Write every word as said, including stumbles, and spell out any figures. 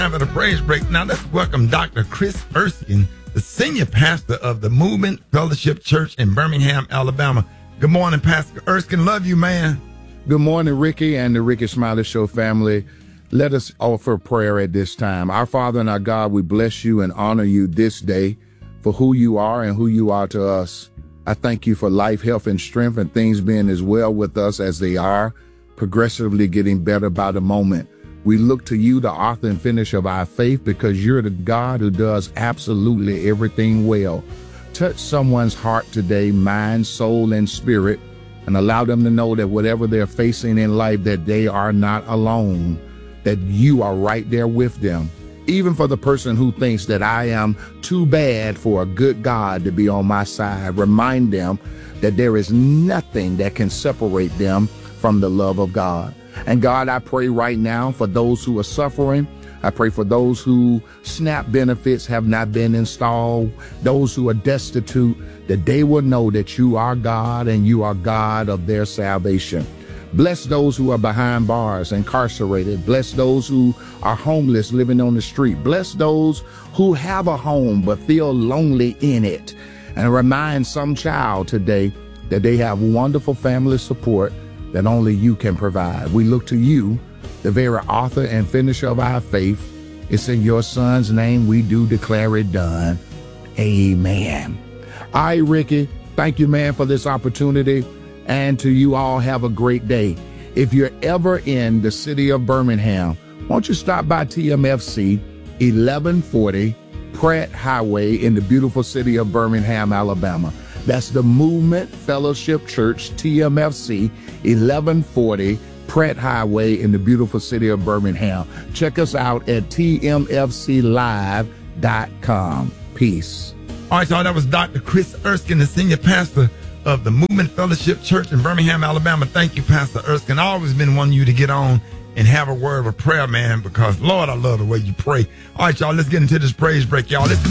Time for the praise break. Now let's welcome Doctor Chris Erskine, the senior pastor of the Movement Fellowship Church in Birmingham, Alabama. Good morning, Pastor Erskine. Love you, man. Good morning, Ricky and the Ricky Smiley Show family. Let us offer prayer at this time. Our Father and our God, we bless you and honor you this day for who you are and who you are to us. I thank you for life, health, and strength, and things being as well with us as they are, progressively getting better by the moment. We look to you, the author and finisher of our faith, because you're the God who does absolutely everything well. Touch someone's heart today, mind, soul, and spirit, and allow them to know that whatever they're facing in life, that they are not alone, that you are right there with them. Even for the person who thinks that I am too bad for a good God to be on my side, remind them that there is nothing that can separate them from the love of God. And God, I pray right now for those who are suffering. I pray for those who SNAP benefits have not been installed, those who are destitute, that they will know that you are God and you are God of their salvation. Bless those who are behind bars, incarcerated. Bless those who are homeless, living on the street. Bless those who have a home but feel lonely in it. And remind some child today that they have wonderful family support that only you can provide. We look to you, the very author and finisher of our faith. It's in your son's name we do declare it done. Amen. All right, Ricky, thank you, man, for this opportunity. And to you all, have a great day. If you're ever in the city of Birmingham, won't you stop by T M F C, eleven forty Pratt Highway in the beautiful city of Birmingham, Alabama. That's the Movement Fellowship Church, T M F C, eleven forty Pratt Highway in the beautiful city of Birmingham. Check us out at T M F C live dot com. Peace. All right, y'all, that was Doctor Chris Erskine, the senior pastor of the Movement Fellowship Church in Birmingham, Alabama. Thank you, Pastor Erskine. I've always been wanting you to get on and have a word of prayer, man, because, Lord, I love the way you pray. All right, y'all, let's get into this praise break, y'all. Let's